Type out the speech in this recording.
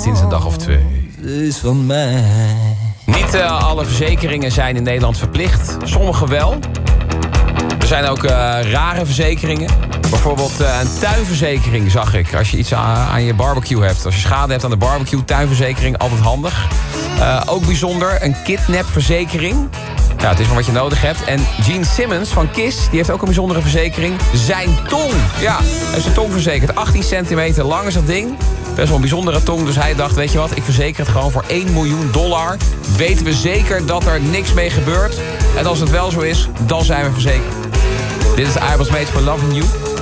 sinds een dag of 2. Is van mij. Niet alle verzekeringen zijn in Nederland verplicht. Sommige wel. Er zijn ook rare verzekeringen. Bijvoorbeeld een tuinverzekering zag ik. Als je iets aan je barbecue hebt. Als je schade hebt aan de barbecue, tuinverzekering, altijd handig. Ook bijzonder, een kidnapverzekering. Ja, het is maar wat je nodig hebt. En Gene Simmons van Kiss, die heeft ook een bijzondere verzekering. Zijn tong. Ja, hij is zijn tong verzekerd. 18 centimeter lang is dat ding. Best wel een bijzondere tong. Dus hij dacht, weet je wat, ik verzeker het gewoon voor $1 miljoen. Weten we zeker dat er niks mee gebeurt. En als het wel zo is, dan zijn we verzekerd. Dit is I Was Made For Loving You.